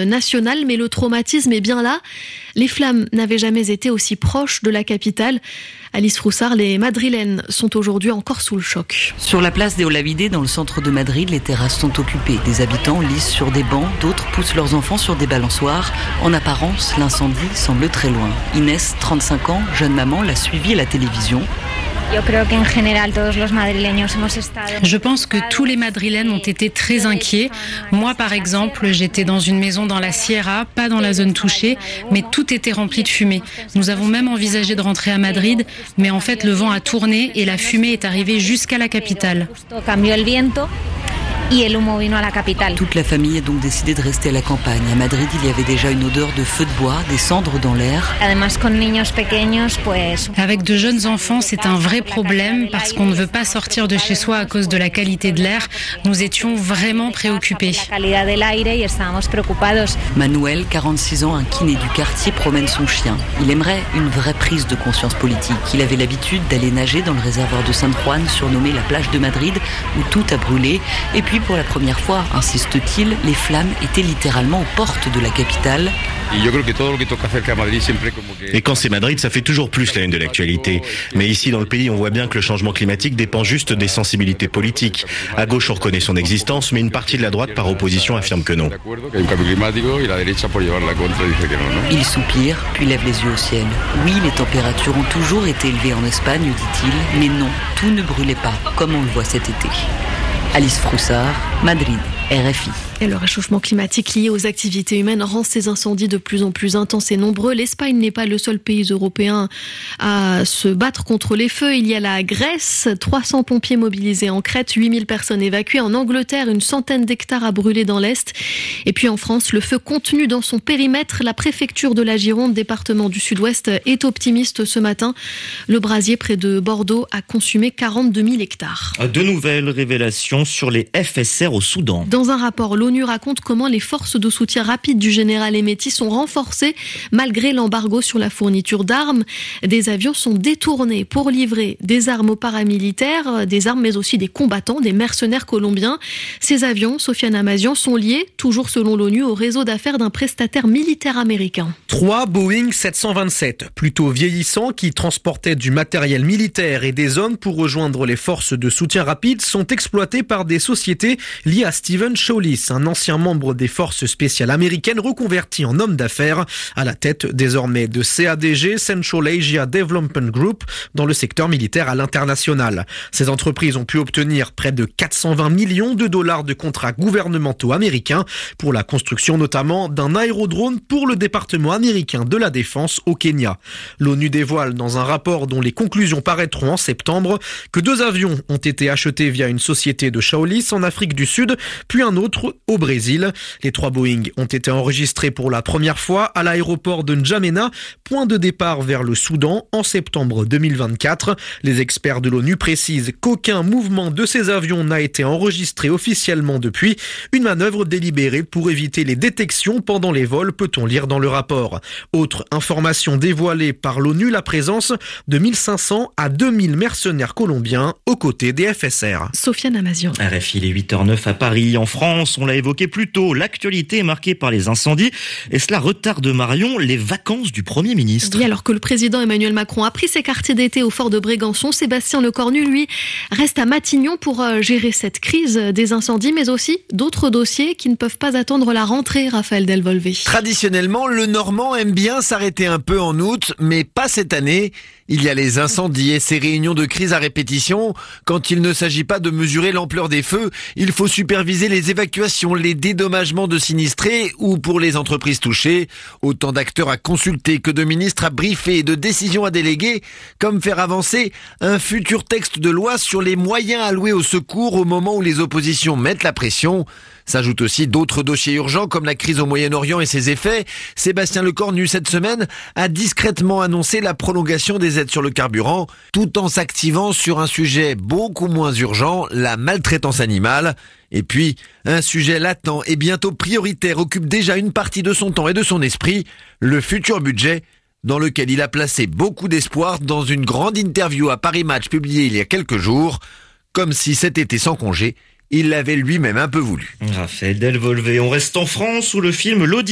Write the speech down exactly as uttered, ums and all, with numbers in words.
national, mais le traumatisme est bien là. Les flammes n'avaient jamais été aussi proches de la capitale. Alice Froussard, les Madrilènes sont aujourd'hui encore sous le choc. Sur la place des Olavide, dans le centre de Madrid, les terrasses sont occupées. Des habitants lisent sur des bancs, d'autres poussent leurs enfants sur des balançoires. En apparence, l'incendie semble très loin. Inès, trente-cinq ans, jeune maman, l'a suivi à la télévision. Je pense que tous les Madrilènes ont été très inquiets. Moi, par exemple, j'étais dans une maison dans la Sierra, pas dans la zone touchée, mais tout était rempli de fumée. Nous avons même envisagé de rentrer à Madrid, mais en fait, le vent a tourné et la fumée est arrivée jusqu'à la capitale. Toute la famille a donc décidé de rester à la campagne. À Madrid, il y avait déjà une odeur de feu de bois, des cendres dans l'air. Avec de jeunes enfants, c'est un vrai problème parce qu'on ne veut pas sortir de chez soi à cause de la qualité de l'air. Nous étions vraiment préoccupés. Manuel, quarante-six ans, un kiné du quartier, promène son chien. Il aimerait une vraie prise de conscience politique. Il avait l'habitude d'aller nager dans le réservoir de San Juan, surnommé la plage de Madrid, où tout a brûlé. Et puis, pour la première fois, insiste-t-il, les flammes étaient littéralement aux portes de la capitale. Et quand c'est Madrid, ça fait toujours plus la une de l'actualité. Mais ici, dans le pays, on voit bien que le changement climatique dépend juste des sensibilités politiques. À gauche, on reconnaît son existence, mais une partie de la droite, par opposition, affirme que non. Il soupire, puis lève les yeux au ciel. Oui, les températures ont toujours été élevées en Espagne, dit-il, mais non, tout ne brûlait pas, comme on le voit cet été. Alice Froussard, Madrid, R F I. Et le réchauffement climatique lié aux activités humaines rend ces incendies de plus en plus intenses et nombreux. L'Espagne n'est pas le seul pays européen à se battre contre les feux. Il y a la Grèce, trois cents pompiers mobilisés en Crète, huit mille personnes évacuées. En Angleterre, une centaine d'hectares à brûler dans l'Est. Et puis en France, le feu contenu dans son périmètre. La préfecture de la Gironde, département du Sud-Ouest, est optimiste ce matin. Le brasier près de Bordeaux a consumé quarante-deux mille hectares. De nouvelles révélations sur les F S R au Soudan. Dans un rapport, l'ONU raconte comment les forces de soutien rapide du général Hemeti sont renforcées malgré l'embargo sur la fourniture d'armes. Des avions sont détournés pour livrer des armes aux paramilitaires, des armes mais aussi des combattants, des mercenaires colombiens. Ces avions, Sofiane Amazian, sont liés, toujours selon l'ONU, au réseau d'affaires d'un prestataire militaire américain. Trois Boeing sept cent vingt-sept, plutôt vieillissants, qui transportaient du matériel militaire et des hommes pour rejoindre les forces de soutien rapide, sont exploités par des sociétés liées à Stephen Shawlis, un ancien membre des forces spéciales américaines reconverti en homme d'affaires, à la tête désormais de C A D G, Central Asia Development Group, dans le secteur militaire à l'international. Ces entreprises ont pu obtenir près de quatre cent vingt millions de dollars de contrats gouvernementaux américains pour la construction notamment d'un aérodrome pour le département américain de la défense au Kenya. L'ONU dévoile dans un rapport dont les conclusions paraîtront en septembre que deux avions ont été achetés via une société de Shawlis en Afrique du Sud, puis un autre au Brésil. Les trois Boeing ont été enregistrés pour la première fois à l'aéroport de N'Djamena, point de départ vers le Soudan, en septembre deux mille vingt-quatre. Les experts de l'ONU précisent qu'aucun mouvement de ces avions n'a été enregistré officiellement depuis. Une manœuvre délibérée pour éviter les détections pendant les vols, peut-on lire dans le rapport. Autre information dévoilée par l'ONU, la présence de mille cinq cents à deux mille mercenaires colombiens aux côtés des F S R. Sofiane Amazian. R F I, il est huit heures neuf à Paris. En France, on l'a évoqué plus tôt, l'actualité est marquée par les incendies et cela retarde, Marion, les vacances du Premier ministre. Oui, alors que le président Emmanuel Macron a pris ses quartiers d'été au fort de Brégançon, Sébastien Lecornu, lui, reste à Matignon pour gérer cette crise des incendies, mais aussi d'autres dossiers qui ne peuvent pas attendre la rentrée, Raphaël Delvolvé. Traditionnellement, le Normand aime bien s'arrêter un peu en août, mais pas cette année. Il y a les incendies et ces réunions de crise à répétition. Quand il ne s'agit pas de mesurer l'ampleur des feux, il faut superviser les évacuations, les dédommagements de sinistrés ou pour les entreprises touchées. Autant d'acteurs à consulter que de ministres à briefer et de décisions à déléguer, comme faire avancer un futur texte de loi sur les moyens alloués au secours au moment où les oppositions mettent la pression. S'ajoutent aussi d'autres dossiers urgents comme la crise au Moyen-Orient et ses effets. Sébastien Lecornu, cette semaine, a discrètement annoncé la prolongation des aides sur le carburant, tout en s'activant sur un sujet beaucoup moins urgent, la maltraitance animale. Et puis, un sujet latent et bientôt prioritaire occupe déjà une partie de son temps et de son esprit, le futur budget, dans lequel il a placé beaucoup d'espoir dans une grande interview à Paris Match publiée il y a quelques jours, comme si cet été sans congé, il l'avait lui-même un peu voulu. Raphaël Delvolvé, on reste en France où le film L'Odyssée